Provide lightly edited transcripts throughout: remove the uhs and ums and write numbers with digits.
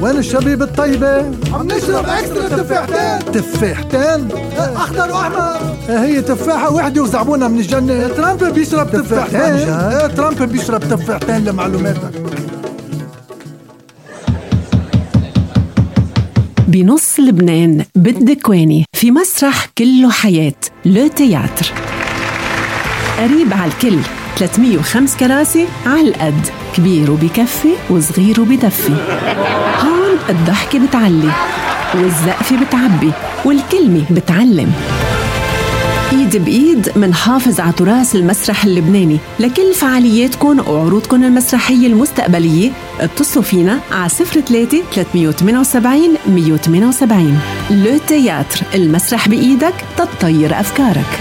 وين الشبيب الطيبة؟ عم نشرب اكسترا تفاحتين. تفاحتين؟ اخضر واحمر. هي تفاحة واحدة وزعبونها من الجنة. ترامب بيشرب تفاحتين. ترامب بيشرب تفاحتين لمعلوماتك. بنص لبنان بالدكواني في مسرح كله حياة لو تياتر، قريب على الكل، 305 كراسي على القد، كبير وبكفي وصغير وبدفي. هون الضحكة بتعلي والزقفة بتعبي والكلمة بتعلم. ايد بايد منحافظ على تراث المسرح اللبناني. لكل فعالياتكم وعروضكم المسرحية المستقبلية اتصلوا فينا على 03 378 178. لو تياتر، المسرح بإيدك تطير أفكارك.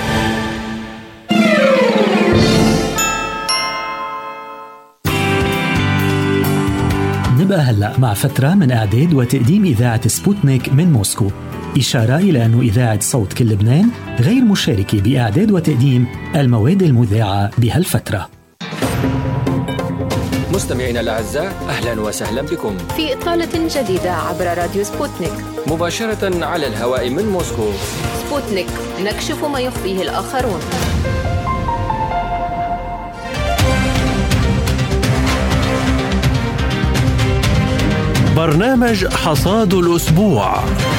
نبقى هلأ مع فترة من إعداد وتقديم إذاعة سبوتنيك من موسكو، إشارة إلى أن إذاعة صوت كل لبنان غير مشاركة بإعداد وتقديم المواد المذاعة بهالفترة. مستمعينا الأعزاء، أهلا وسهلا بكم في إطلالة جديدة عبر راديو سبوتنيك، مباشرة على الهواء من موسكو. سبوتنيك، نكشف ما يخفيه الآخرون. برنامج حصاد الأسبوع.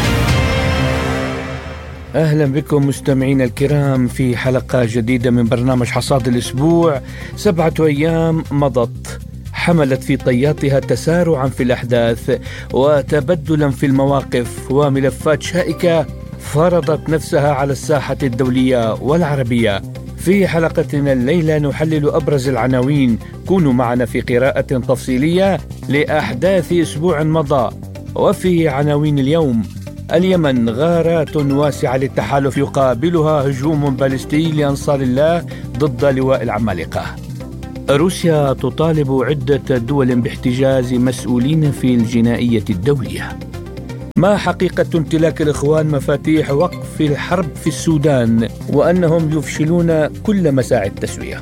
أهلا بكم مستمعينا الكرام في حلقة جديدة من برنامج حصاد الأسبوع. 7 أيام مضت حملت في طياتها تسارعا في الأحداث وتبدلا في المواقف وملفات شائكة فرضت نفسها على الساحة الدولية والعربية. في حلقتنا الليلة نحلل أبرز العناوين. كونوا معنا في قراءة تفصيلية لأحداث أسبوع مضى. وفي عناوين اليوم: اليمن، غارات واسعة للتحالف يقابلها هجوم باليستي لأنصار الله ضد لواء العمالقة. روسيا تطالب عدة دول باحتجاز مسؤولين في الجنائية الدولية. ما حقيقة امتلاك الإخوان مفاتيح وقف الحرب في السودان وأنهم يفشلون كل مساعي التسوية؟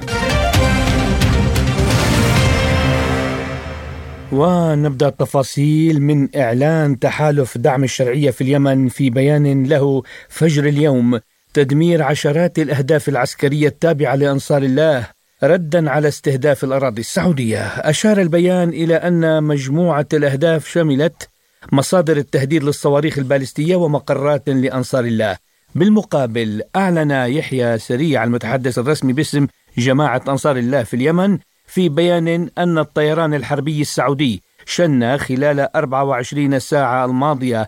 ونبدأ التفاصيل من إعلان تحالف دعم الشرعية في اليمن في بيان له فجر اليوم: تدمير عشرات الأهداف العسكرية التابعة لأنصار الله ردا على استهداف الأراضي السعودية. أشار البيان إلى أن مجموعة الأهداف شملت مصادر التهديد للصواريخ البالستية ومقرات لأنصار الله. بالمقابل، أعلن يحيى سريع المتحدث الرسمي باسم جماعة أنصار الله في اليمن في بيان أن الطيران الحربي السعودي شن خلال 24 ساعة الماضية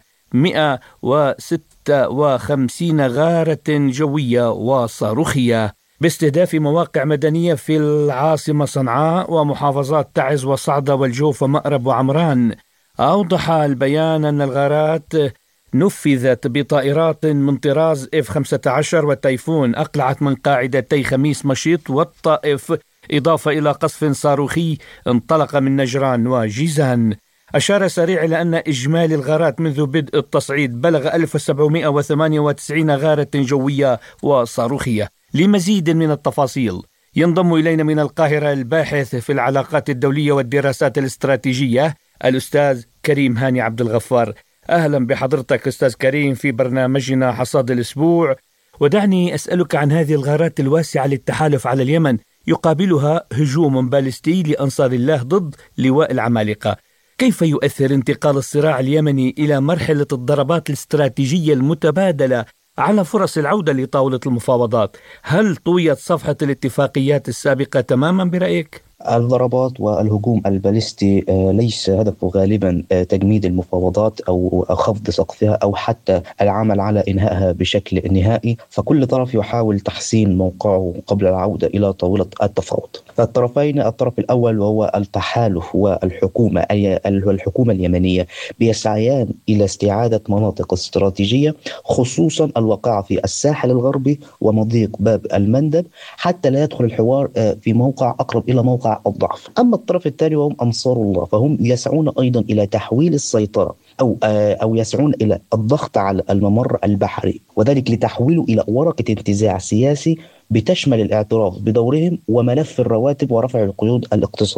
156 غارة جوية وصاروخية باستهداف مواقع مدنية في العاصمة صنعاء ومحافظات تعز وصعدة والجوف ومأرب وعمران. أوضح البيان أن الغارات نفذت بطائرات من طراز F-15 والتايفون أقلعت من قاعدتي خميس مشيط والطائف، إضافة إلى قصف صاروخي انطلق من نجران وجيزان. أشار سريع إلى أن إجمالي الغارات منذ بدء التصعيد بلغ 1798 غارة جوية وصاروخية. لمزيد من التفاصيل ينضم إلينا من القاهرة الباحث في العلاقات الدولية والدراسات الاستراتيجية الأستاذ كريم هاني عبد الغفار. أهلا بحضرتك أستاذ كريم في برنامجنا حصاد الأسبوع. ودعني أسألك عن هذه الغارات الواسعة للتحالف على اليمن يقابلها هجوم باليستي لأنصار الله ضد لواء العمالقة. كيف يؤثر انتقال الصراع اليمني إلى مرحلة الضربات الاستراتيجية المتبادلة على فرص العودة لطاولة المفاوضات؟ هل طويت صفحة الاتفاقيات السابقة تماما برأيك؟ الضربات والهجوم البالستي ليس هدفه غالبا تجميد المفاوضات أو خفض سقفها أو حتى العمل على إنهائها بشكل نهائي، فكل طرف يحاول تحسين موقعه قبل العودة إلى طاولة التفاوض. فالطرفين، الطرف الأول وهو التحالف والحكومة أي الحكومة اليمنية، بيسعيان إلى استعادة مناطق استراتيجية خصوصا الواقعة في الساحل الغربي ومضيق باب المندب حتى لا يدخل الحوار في موقع أقرب إلى موقع الضعف. أما الطرف الثاني وهم أنصار الله، فهم يسعون أيضا إلى تحويل السيطرة أو يسعون إلى الضغط على الممر البحري، وذلك لتحويله إلى ورقة انتزاع سياسي بتشمل الاعتراف بدورهم وملف الرواتب ورفع القيود الاقتصادية.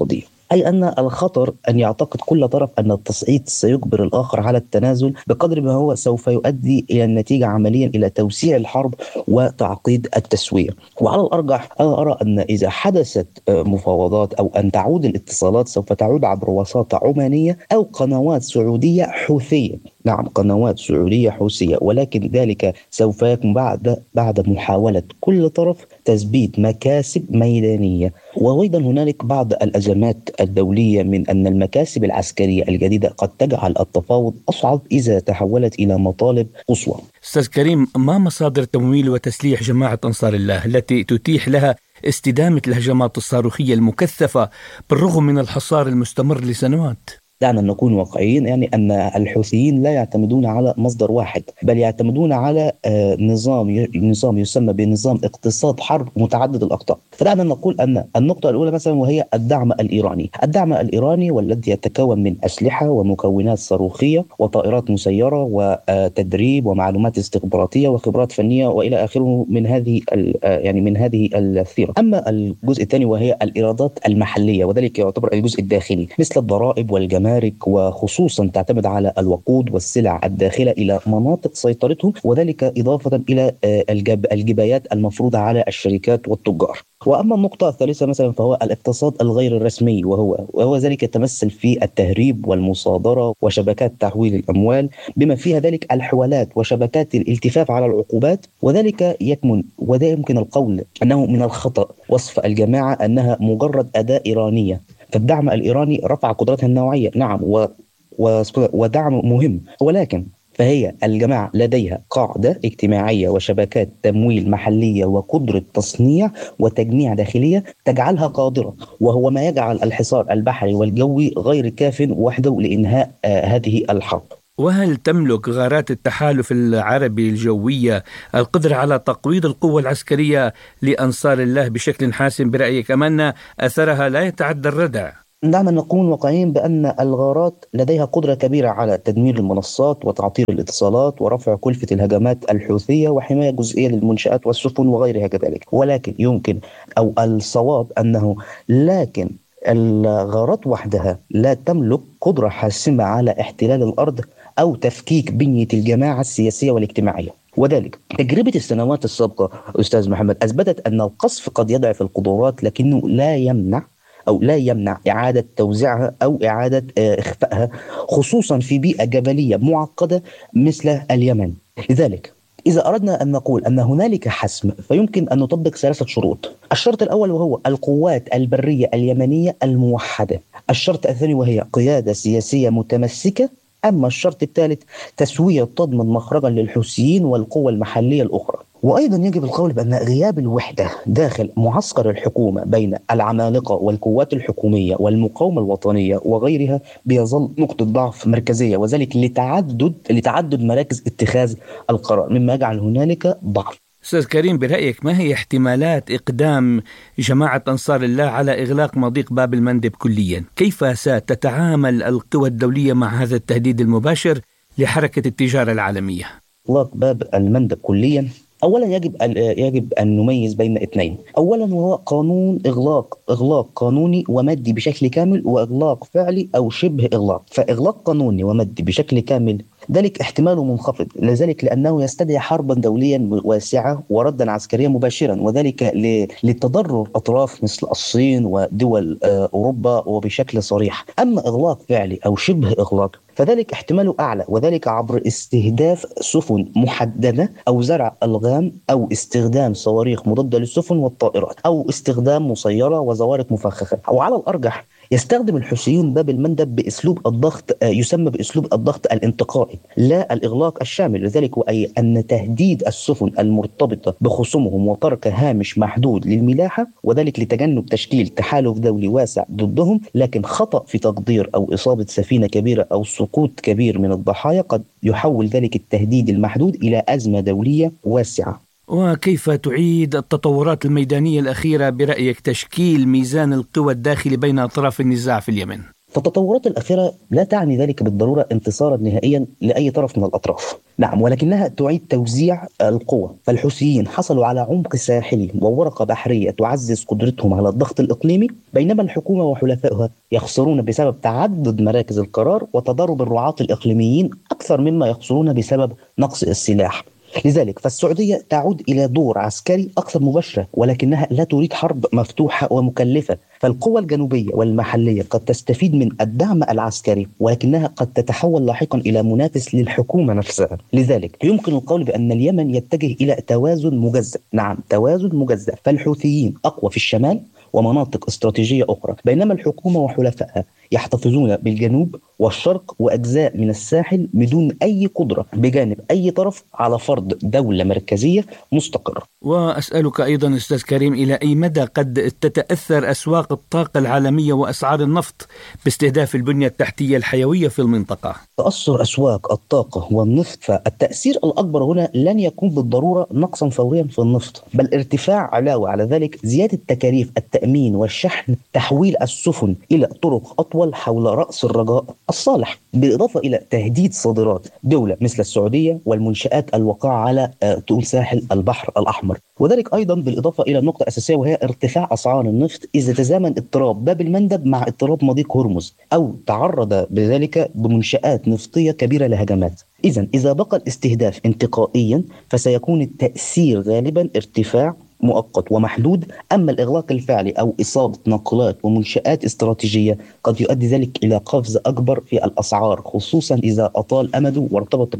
أي أن الخطر أن يعتقد كل طرف أن التصعيد سيجبر الآخر على التنازل بقدر ما هو سوف يؤدي إلى النتيجة عمليا إلى توسيع الحرب وتعقيد التسوية. وعلى الأرجح أنا أرى أن إذا حدثت مفاوضات أو أن تعود الاتصالات سوف تعود عبر وساطة عمانية أو قنوات سعودية حوثية. نعم، قنوات سعودية حوثية، ولكن ذلك سوف يكون بعد محاولة كل طرف تثبيت مكاسب ميدانية. وأيضا هنالك بعض الأزمات الدولية من أن المكاسب العسكرية الجديدة قد تجعل التفاوض أصعب إذا تحولت إلى مطالب قصوى. أستاذ كريم، ما مصادر تمويل وتسليح جماعة أنصار الله التي تتيح لها استدامة الهجمات الصاروخية المكثفة بالرغم من الحصار المستمر لسنوات؟ دعنا نكون واقعيين، يعني أن الحوثيين لا يعتمدون على مصدر واحد، بل يعتمدون على نظام يسمى بنظام اقتصاد حرب متعدد الأقطاب. فدعنا نقول أن النقطة الأولى مثلا وهي الدعم الإيراني والذي يتكون من أسلحة ومكونات صاروخية وطائرات مسيرة وتدريب ومعلومات استخباراتية وخبرات فنية وإلى آخره من هذه الثيرة. أما الجزء الثاني وهي الإيرادات المحلية، وذلك يعتبر الجزء الداخلي مثل الضرائب والجمارك، وخصوصا تعتمد على الوقود والسلع الداخلة إلى مناطق سيطرتهم، وذلك إضافة إلى الجبايات المفروضة على الشركات والتجار. وأما النقطة الثالثة مثلا فهو الاقتصاد الغير الرسمي، وهو ذلك يتمثل في التهريب والمصادرة وشبكات تحويل الأموال بما فيها ذلك الحوالات وشبكات الالتفاف على العقوبات. وده يمكن القول أنه من الخطأ وصف الجماعة أنها مجرد أداة إيرانية. فالدعم الإيراني رفع قدرتها النوعية، نعم، ودعم مهم، ولكن فهي الجماعة لديها قاعدة اجتماعية وشبكات تمويل محلية وقدرة تصنيع وتجميع داخلية تجعلها قادرة، وهو ما يجعل الحصار البحري والجوي غير كاف وحده لإنهاء هذه الحرب. وهل تملك غارات التحالف العربي الجوية القدرة على تقويض القوة العسكرية لأنصار الله بشكل حاسم برأيك، أم أن أثرها لا يتعدى الردع؟ دعنا نكون واقعيين بأن الغارات لديها قدرة كبيرة على تدمير المنصات وتعطيل الاتصالات ورفع كلفة الهجمات الحوثية وحماية جزئية للمنشآت والسفن وغيرها كذلك. ولكن يمكن أو الصواب أنه لكن الغارات وحدها لا تملك قدرة حاسمة على احتلال الأرض أو تفكيك بنية الجماعة السياسية والاجتماعية. وذلك تجربة السنوات السابقة أستاذ محمد أثبتت أن القصف قد يضعف القدرات، لكنه لا يمنع إعادة توزيعها أو إعادة إخفائها، خصوصا في بيئة جبلية معقدة مثل اليمن. لذلك إذا أردنا أن نقول أن هنالك حسم فيمكن أن نطبق 3 شروط. الشرط الأول وهو القوات البرية اليمنية الموحدة. الشرط الثاني وهي قيادة سياسية متمسكة. أما الشرط الثالث تسوية تضمن مخرجا للحوثيين والقوى المحلية الأخرى. وأيضا يجب القول بأن غياب الوحدة داخل معسكر الحكومة بين العمالقة والقوات الحكومية والمقاومة الوطنية وغيرها بيظل نقطة ضعف مركزية، وذلك لتعدد مراكز اتخاذ القرار مما يجعل هنالك ضعف. أستاذ كريم، برأيك ما هي احتمالات إقدام جماعة أنصار الله على إغلاق مضيق باب المندب كليا؟ كيف ستتعامل القوى الدولية مع هذا التهديد المباشر لحركة التجارة العالمية؟ إغلاق باب المندب كليا، أولا يجب أن نميز بين 2. أولا وهو قانون إغلاق قانوني ومادي بشكل كامل، وإغلاق فعلي أو شبه إغلاق. فإغلاق قانوني ومادي بشكل كامل ذلك احتماله منخفض، لذلك لأنه يستدعي حربا دوليا واسعة وردا عسكريا مباشرا، وذلك لتضرر أطراف مثل الصين ودول أوروبا وبشكل صريح. أما إغلاق فعلي أو شبه إغلاق فذلك احتماله أعلى، وذلك عبر استهداف سفن محددة أو زرع ألغام أو استخدام صواريخ مضادة للسفن والطائرات أو استخدام مسيرة وزوارق مفخخة. وعلى الأرجح يستخدم الحوثيون باب المندب بأسلوب الضغط يسمى بأسلوب الضغط الانتقائي لا الإغلاق الشامل، لذلك أي أن تهديد السفن المرتبطة بخصومهم وترك هامش محدود للملاحة، وذلك لتجنب تشكيل تحالف دولي واسع ضدهم. لكن خطأ في تقدير أو إصابة سفينة كبيرة أو سقوط كبير من الضحايا قد يحول ذلك التهديد المحدود إلى أزمة دولية واسعة. وكيف تعيد التطورات الميدانية الأخيرة برأيك تشكيل ميزان القوى الداخلي بين أطراف النزاع في اليمن؟ فالتطورات الأخيرة لا تعني ذلك بالضرورة انتصارا نهائيا لأي طرف من الأطراف، نعم، ولكنها تعيد توزيع القوى. فالحوثيين حصلوا على عمق ساحلي وورقة بحرية تعزز قدرتهم على الضغط الإقليمي، بينما الحكومة وحلفائها يخسرون بسبب تعدد مراكز القرار وتضارب الرعاة الإقليميين أكثر مما يخسرون بسبب نقص السلاح. لذلك فالسعودية تعود إلى دور عسكري أكثر مباشرة، ولكنها لا تريد حرب مفتوحة ومكلفة. فالقوى الجنوبية والمحلية قد تستفيد من الدعم العسكري، ولكنها قد تتحول لاحقا إلى منافس للحكومة نفسها. لذلك يمكن القول بأن اليمن يتجه إلى توازن مجزأ. نعم، توازن مجزأ. فالحوثيين أقوى في الشمال ومناطق استراتيجية أخرى، بينما الحكومة وحلفائها يحتفظون بالجنوب والشرق وأجزاء من الساحل بدون أي قدرة بجانب أي طرف على فرض دولة مركزية مستقرة. وأسألك أيضا أستاذ كريم، إلى أي مدى قد تتأثر أسواق الطاقة العالمية وأسعار النفط باستهداف البنية التحتية الحيوية في المنطقة؟ تأثر أسواق الطاقة والنفط، فالتأثير الأكبر هنا لن يكون بالضرورة نقصا فوريا في النفط، بل ارتفاع علاوة على ذلك زيادة تكاليف التأمين والشحن، تحويل السفن إلى طرق أطول حول رأس الرجاء الصالح، بالإضافة إلى تهديد صادرات دولة مثل السعودية والمنشآت الواقعة على طول ساحل البحر الأحمر. وذلك أيضا بالإضافة إلى نقطة أساسية، وهي ارتفاع أسعار النفط إذا تزامن اضطراب باب المندب مع اضطراب مضيق هرمز، أو تعرض بذلك بمنشآت نفطية كبيرة لهجمات. إذا بقى الاستهداف انتقائيا فسيكون التأثير غالبا ارتفاع مؤقت ومحدود، أما الإغلاق الفعلي أو إصابة ناقلات ومنشآت استراتيجية قد يؤدي ذلك إلى قفز أكبر في الأسعار، خصوصا إذا أطال أمده وارتبط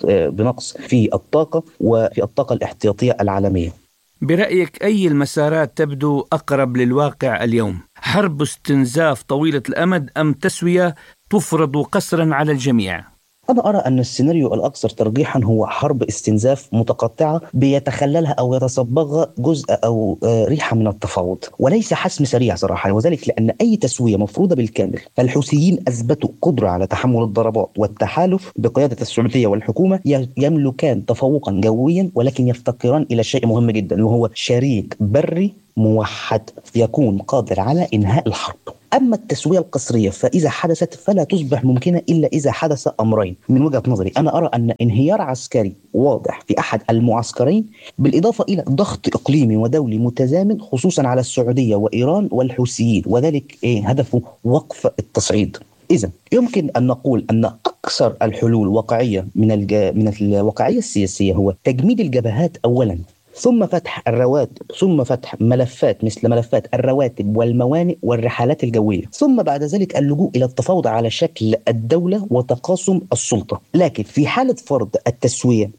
بنقص في الطاقة وفي الطاقة الاحتياطية العالمية. برأيك أي المسارات تبدو أقرب للواقع اليوم؟ حرب استنزاف طويلة الأمد أم تسوية تفرض قسرا على الجميع؟ أنا أرى أن السيناريو الأكثر ترجيحا هو حرب استنزاف متقطعة بيتخللها أو يتصبغها جزء أو ريحة من التفاوض، وليس حسم سريع صراحة. وذلك لأن أي تسوية مفروضة بالكامل، فالحوثيين أثبتوا قدرة على تحمل الضربات، والتحالف بقيادة السعودية والحكومة يملكان تفوقا جويا، ولكن يفتقران إلى شيء مهم جدا، وهو شريك بري موحد يكون قادر على إنهاء الحرب. أما التسوية القسرية فإذا حدثت فلا تصبح ممكنة إلا إذا حدث أمرين. من وجهة نظري أنا أرى أن انهيار عسكري واضح في أحد المعسكرين، بالإضافة إلى ضغط إقليمي ودولي متزامن خصوصا على السعودية وإيران والحوثيين، وذلك هدفه وقف التصعيد. إذن يمكن أن نقول أن أكثر الحلول واقعية من الواقعية السياسية هو تجميد الجبهات أولا، ثم فتح الرواتب، ثم فتح ملفات مثل ملفات الرواتب والموانئ والرحلات الجوية، ثم بعد ذلك اللجوء إلى التفاوض على شكل الدولة وتقاسم السلطة. لكن في حالة فرض التسوية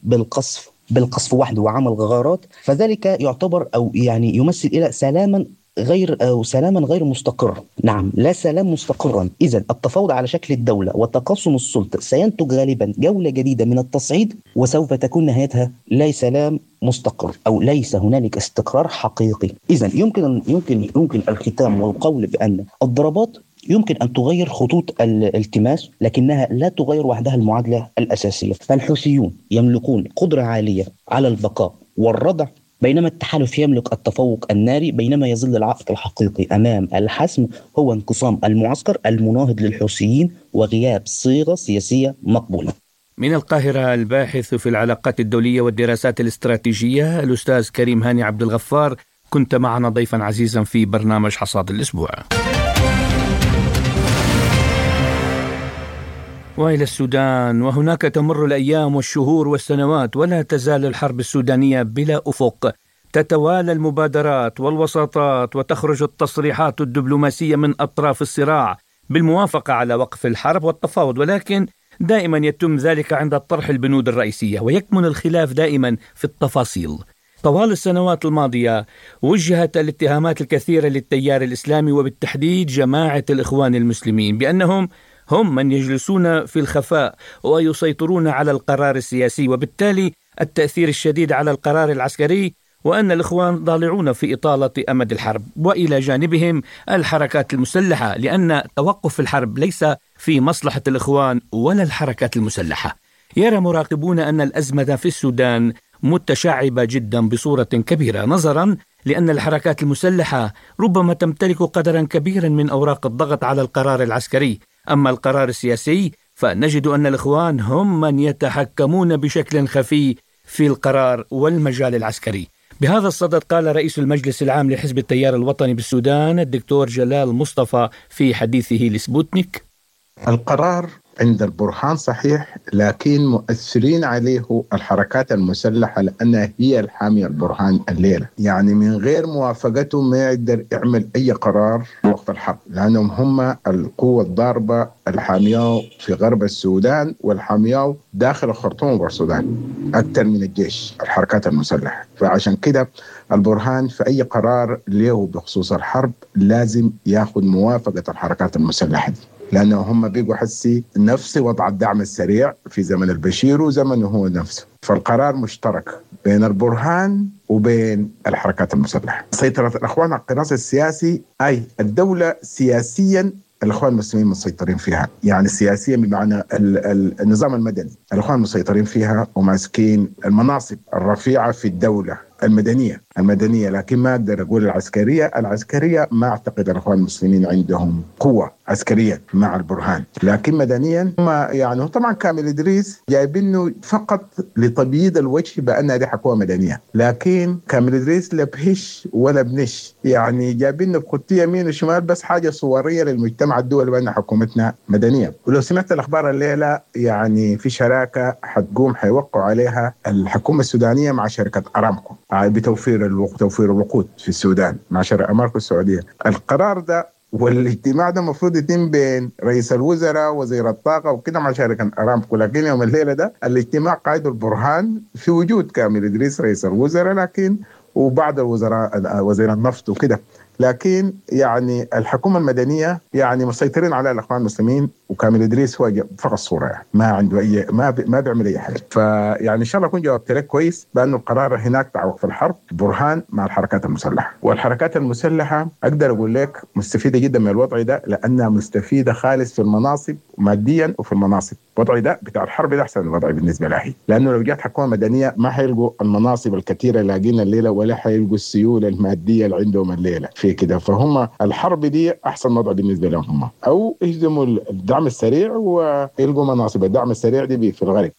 بالقصف وحده وعمل غارات، فذلك يعتبر أو يعني يمثل إلى سلاما غير مستقر. نعم، لا سلام مستقرا. إذن التفاوض على شكل الدولة وتقاسم السلطة سينتج غالبا جولة جديدة من التصعيد، وسوف تكون نهايتها لا سلام مستقر أو ليس هنالك استقرار حقيقي. إذن يمكن الختام والقول بأن الضربات يمكن أن تغير خطوط الالتماس، لكنها لا تغير وحدها المعادلة الأساسية. فالحوثيون يملكون قدرة عالية على البقاء والردع، بينما التحالف يملك التفوق الناري، بينما يظل العائق الحقيقي أمام الحسم هو انقسام المعسكر المناهض للحوثيين وغياب صيغة سياسية مقبولة. من القاهرة الباحث في العلاقات الدولية والدراسات الاستراتيجية الأستاذ كريم هاني عبد الغفار، كنت معنا ضيفا عزيزا في برنامج حصاد الأسبوع. وإلى السودان، وهناك تمر الأيام والشهور والسنوات ولا تزال الحرب السودانية بلا أفق. تتوالى المبادرات والوساطات وتخرج التصريحات الدبلوماسية من أطراف الصراع بالموافقة على وقف الحرب والتفاوض، ولكن دائما يتم ذلك عند طرح البنود الرئيسية، ويكمن الخلاف دائما في التفاصيل. طوال السنوات الماضية وجهت الاتهامات الكثيرة للتيار الإسلامي وبالتحديد جماعة الإخوان المسلمين بأنهم هم من يجلسون في الخفاء ويسيطرون على القرار السياسي، وبالتالي التأثير الشديد على القرار العسكري، وأن الإخوان ضالعون في إطالة أمد الحرب، وإلى جانبهم الحركات المسلحة، لأن توقف الحرب ليس في مصلحة الإخوان ولا الحركات المسلحة. يرى مراقبون أن الأزمة في السودان متشعبة جدا بصورة كبيرة، نظرا لأن الحركات المسلحة ربما تمتلك قدرا كبيرا من أوراق الضغط على القرار العسكري، أما القرار السياسي فنجد أن الإخوان هم من يتحكمون بشكل خفي في القرار والمجال العسكري. بهذا الصدد قال رئيس المجلس العام لحزب التيار الوطني بالسودان الدكتور جلال مصطفى في حديثه لسبوتنيك: القرار عند البرهان صحيح، لكن مؤثرين عليه الحركات المسلحة لأنها هي الحامية البرهان الليلة. يعني من غير موافقته ما يقدر يعمل أي قرار وقت الحرب، لأنهم هم القوة الضاربة الحامية في غرب السودان والحامية داخل الخرطوم والسودان أكثر من الجيش الحركات المسلحة. فعشان كده البرهان في أي قرار له بخصوص الحرب لازم يأخذ موافقة الحركات المسلحة دي، لأنه هم بيقوا حسي نفس وضع الدعم السريع في زمن البشير وزمنه هو نفسه. فالقرار مشترك بين البرهان وبين الحركات المسلحة. سيطرة الأخوان على القراص السياسي، أي الدولة سياسيا الأخوان المسلمين مسيطرين فيها، يعني سياسيا بمعنى النظام المدني الأخوان مسيطرين فيها وماسكين المناصب الرفيعة في الدولة المدنية، لكن ما أقدر أقول العسكرية ما أعتقد الأخوان المسلمين عندهم قوة عسكرية مع البرهان، لكن مدنيا ما يعني طبعا كامل إدريس جايبينه فقط لتبييض الوجه بأنها دي حكومة مدنية، لكن كامل إدريس لا بهش ولا بنش، يعني جايبينه بخط يمين وشمال بس حاجة صورية للمجتمع الدولي بأن حكومتنا مدنية. ولو سمعت الأخبار الليلة يعني في شراكة حيوقعوا عليها الحكومة السودانية مع شركة أرامكو بتوفير الوقود في السودان مع شركة أماركو السعودية. القرار ده والاجتماع ده مفروض يتم بين رئيس الوزراء وزير الطاقة وكده مع شركة أرامكو، لكن يوم الليلة ده الاجتماع قائده البرهان في وجود كامل إدريس رئيس الوزراء، لكن وبعض الوزراء وزير النفط وكده، لكن يعني الحكومة المدنية يعني مسيطرين على الأخوان المسلمين، وكامل إدريس هو فقط صورة، يعني ما عنده أي ما بيعمل أي حاجة. فيعني إن شاء الله أكون جاوبت لك كويس بأنه القرار هناك بتاع وقف الحرب برهان مع الحركات المسلحة، والحركات المسلحة أقدر أقول لك مستفيدة جدا من الوضع ده، لأنها مستفيدة خالص في المناصب ماديا وفي المناصب. الوضع ده بتاع الحرب ده أحسن الوضع بالنسبة لها، لأنه لو جات حكومة مدنية ما حيلقوا المناصب الكثيرة اللي لاقينا الليلة ولا حيلقوا السيولة المادية اللي عندهم الليلة في كده. فهم الحرب دي أحسن وضع بالنسبة لهم، هم أو يهزموا الدعم السريع ويلقوا مناصب الدعم السريع دي في الغرب.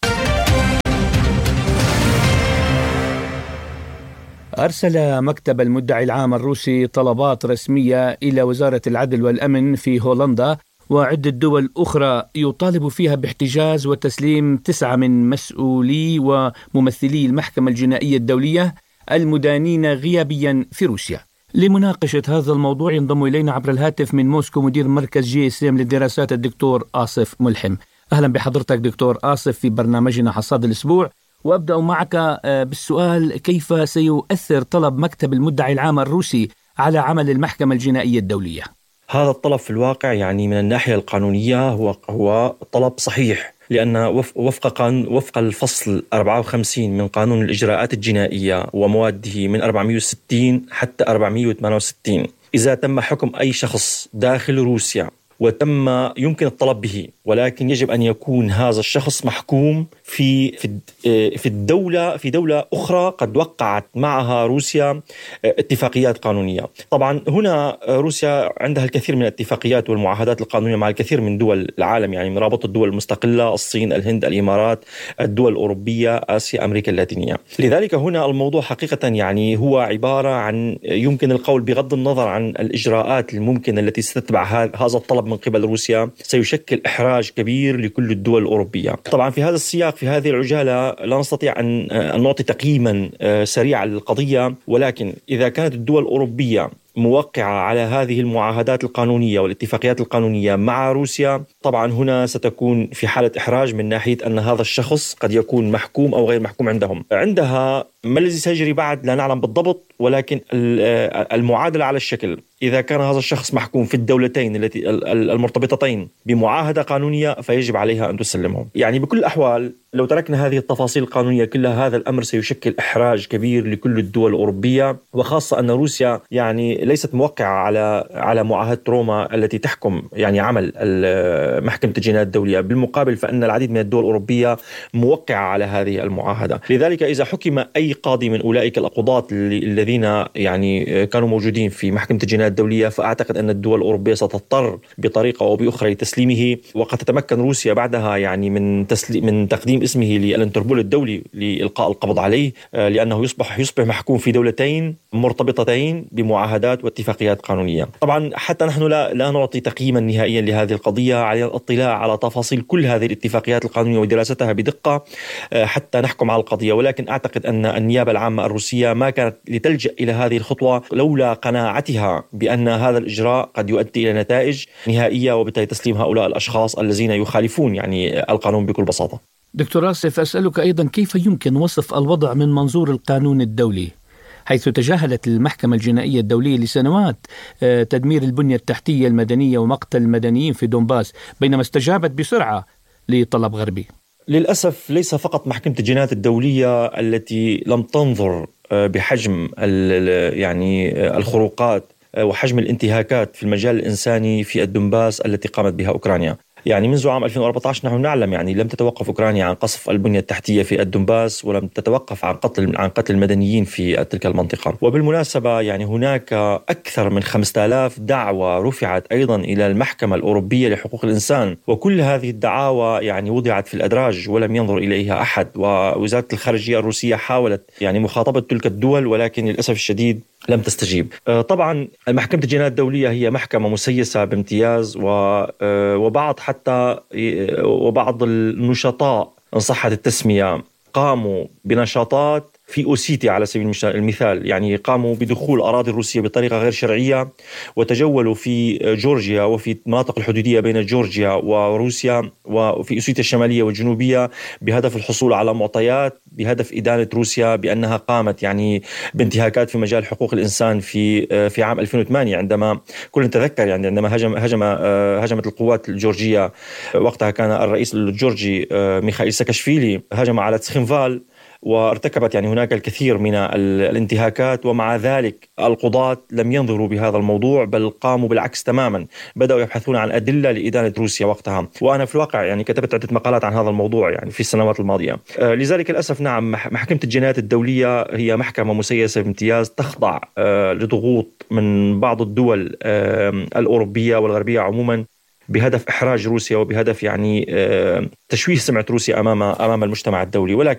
أرسل مكتب المدعي العام الروسي طلبات رسمية إلى وزارة العدل والأمن في هولندا وعدة دول أخرى يطالب فيها باحتجاز وتسليم 9 من مسؤولي وممثلي المحكمة الجنائية الدولية المدانين غيابيا في روسيا. لمناقشة هذا الموضوع ينضم إلينا عبر الهاتف من موسكو مدير مركز GSM للدراسات الدكتور آصف ملحم. أهلا بحضرتك دكتور آصف في برنامجنا حصاد الأسبوع، وأبدأ معك بالسؤال: كيف سيؤثر طلب مكتب المدعي العام الروسي على عمل المحكمة الجنائية الدولية؟ هذا الطلب في الواقع يعني من الناحية القانونية هو طلب صحيح، لأن وفق الفصل 54 من قانون الإجراءات الجنائية ومواده من 460 حتى 468، إذا تم حكم أي شخص داخل روسيا يمكن الطلب به، ولكن يجب أن يكون هذا الشخص محكوم في دولة أخرى قد وقعت معها روسيا اتفاقيات قانونية. طبعا هنا روسيا عندها الكثير من الاتفاقيات والمعاهدات القانونية مع الكثير من دول العالم، يعني من رابطة الدول المستقلة، الصين، الهند، الإمارات، الدول الأوروبية، آسيا، أمريكا اللاتينية. لذلك هنا الموضوع حقيقة يعني هو عبارة عن يمكن القول بغض النظر عن الإجراءات الممكنة التي ستتبع هذا الطلب من قبل روسيا سيشكل إحراج كبير لكل الدول الأوروبية. طبعا في هذا السياق في هذه العجالة لا نستطيع أن نعطي تقييما سريعا للقضية، ولكن إذا كانت الدول الأوروبية موقعة على هذه المعاهدات القانونية والاتفاقيات القانونية مع روسيا، طبعا هنا ستكون في حالة إحراج من ناحية أن هذا الشخص قد يكون محكوم أو غير محكوم عندها ما الذي سيجري بعد لا نعلم بالضبط، ولكن المعادلة على الشكل: إذا كان هذا الشخص محكوم في الدولتين التي المرتبطتين بمعاهدة قانونية فيجب عليها أن تسلمهم. يعني بكل الأحوال لو تركنا هذه التفاصيل القانونية كلها، هذا الأمر سيشكل إحراج كبير لكل الدول الأوروبية، وخاصة أن روسيا يعني ليست موقعة على معاهدة روما التي تحكم يعني عمل محكمة الجنايات الدولية. بالمقابل فإن العديد من الدول الأوروبية موقعة على هذه المعاهدة. لذلك إذا حكم أي أي قاضي من أولئك القضاة الذين يعني كانوا موجودين في محكمة الجنايات الدولية، فأعتقد أن الدول الأوروبية ستضطر بطريقة أو بأخرى لتسليمه. وقد تتمكن روسيا بعدها يعني من تقديم اسمه للانتربول الدولي لإلقاء القبض عليه، لأنه يصبح محكوم في دولتين مرتبطتين بمعاهدات واتفاقيات قانونية. طبعا حتى نحن لا نعطي تقييما نهائيا لهذه القضية، على الاطلاع على تفاصيل كل هذه الاتفاقيات القانونية ودراستها بدقة حتى نحكم على القضية. ولكن أعتقد أن النيابة العامة الروسية ما كانت لتلجأ إلى هذه الخطوة لولا قناعتها بأن هذا الإجراء قد يؤدي إلى نتائج نهائية، وبالتالي تسليم هؤلاء الأشخاص الذين يخالفون يعني القانون بكل بساطة. دكتور آسف، أسألك أيضا كيف يمكن وصف الوضع من منظور القانون الدولي، حيث تجاهلت المحكمة الجنائية الدولية لسنوات تدمير البنية التحتية المدنية ومقتل المدنيين في دونباس، بينما استجابت بسرعة لطلب غربي؟ للأسف ليس فقط محكمة الجنايات الدولية التي لم تنظر بحجم يعني الخروقات وحجم الانتهاكات في المجال الإنساني في الدنباس التي قامت بها أوكرانيا. يعني منذ عام 2014 نحن نعلم يعني لم تتوقف أوكرانيا عن قصف البنية التحتية في الدنباس، ولم تتوقف عن قتل المدنيين في تلك المنطقة. وبالمناسبة يعني هناك أكثر من 5000 دعوة رفعت أيضا إلى المحكمة الأوروبية لحقوق الإنسان، وكل هذه الدعاوى يعني وضعت في الأدراج ولم ينظر إليها أحد. ووزارة الخارجية الروسية حاولت يعني مخاطبة تلك الدول، ولكن للأسف الشديد لم تستجيب. طبعا محكمة الجنايات الدولية هي محكمة مسيسة بامتياز، وبعض النشطاء إن صحت التسمية قاموا بنشاطات في أوسيتيا على سبيل المثال، يعني قاموا بدخول أراضي الروسية بطريقة غير شرعية، وتجولوا في جورجيا وفي المناطق الحدودية بين جورجيا وروسيا وفي أوسيتيا الشمالية والجنوبية بهدف الحصول على معطيات بهدف إدانة روسيا بأنها قامت يعني بانتهاكات في مجال حقوق الإنسان في عام 2008، عندما كلنا نتذكر يعني عندما هجمت القوات الجورجية، وقتها كان الرئيس الجورجي ميخائيل ساكاشفيلي، هجم على تسخنفال وارتكبت يعني هناك الكثير من الانتهاكات. ومع ذلك القضاة لم ينظروا بهذا الموضوع، بل قاموا بالعكس تماما، بدأوا يبحثون عن أدلة لإدانة روسيا وقتها. وأنا في الواقع يعني كتبت عدة مقالات عن هذا الموضوع يعني في السنوات الماضية. لذلك للأسف نعم، محكمة الجنايات الدولية هي محكمة مسيسة بامتياز، تخضع لضغوط من بعض الدول الأوروبية والغربية عموما بهدف إحراج روسيا وبهدف يعني تشويه سمعة روسيا أمام المجتمع الدولي. ولكن